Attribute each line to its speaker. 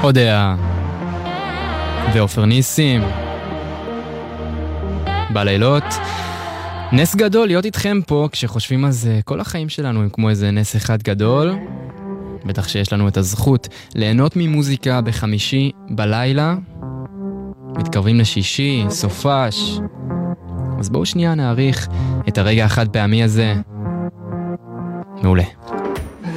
Speaker 1: אודיה ואופר ניסים בלילות. נס גדול להיות איתכם פה. כשחושבים על זה, כל החיים שלנו הם כמו איזה נס אחד גדול. בטח שיש לנו את הזכות ליהנות ממוזיקה בחמישי בלילה. מתקרבים לשישי, סופש. אז בואו שנייה נעריך את הרגע החד פעמי הזה. מעולה.